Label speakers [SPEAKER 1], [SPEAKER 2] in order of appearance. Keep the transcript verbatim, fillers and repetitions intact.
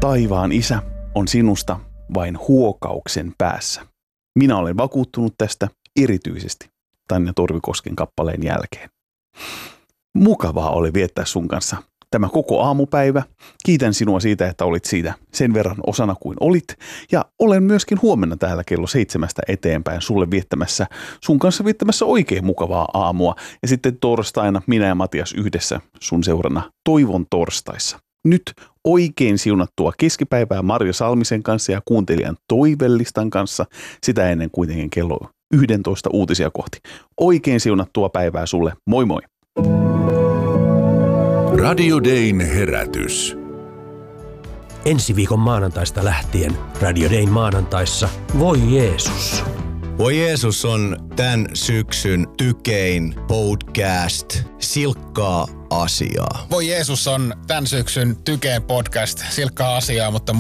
[SPEAKER 1] taivaan isä on sinusta vain huokauksen päässä. Minä olen vakuuttunut tästä erityisesti Tanja Torvikosken kappaleen jälkeen. Mukavaa oli viettää sun kanssa tämä koko aamupäivä. Kiitän sinua siitä, että olit siitä sen verran osana kuin olit. Ja olen myöskin huomenna täällä kello seitsemästä eteenpäin sulle viettämässä, sun kanssa viettämässä oikein mukavaa aamua. Ja sitten torstaina minä ja Matias yhdessä sun seurana Toivon torstaissa. Nyt oikein siunattua keskipäivää Marja Salmisen kanssa ja kuuntelijan toivellistan kanssa. Sitä ennen kuitenkin kello yksitoista uutisia kohti. Oikein siunattua päivää sulle. Moi moi!
[SPEAKER 2] Radio Dayn herätys.
[SPEAKER 3] Ensi viikon maanantaista lähtien Radio Dayn maanantaissa Voi Jeesus.
[SPEAKER 4] Voi Jeesus on tämän syksyn tykein podcast silkkaa asiaa.
[SPEAKER 5] Voi Jeesus on tämän syksyn tykein podcast silkkaa asiaa, mutta